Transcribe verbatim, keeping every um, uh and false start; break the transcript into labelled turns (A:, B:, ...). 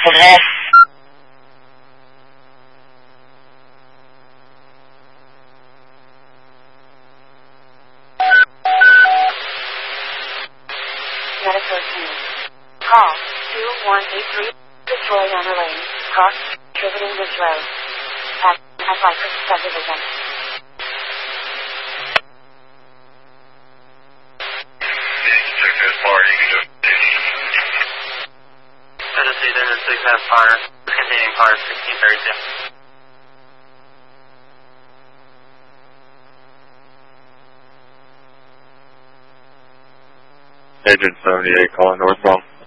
A: from home.
B: Medical team. Call two one eight three. Detroit Honor Lane. Cross. Triveting this road. At at Lycra subdivision.
C: Tennessee, there is six has fire. Containing fire sixteen thirty-two.
D: Agent seventy-eight calling northbound.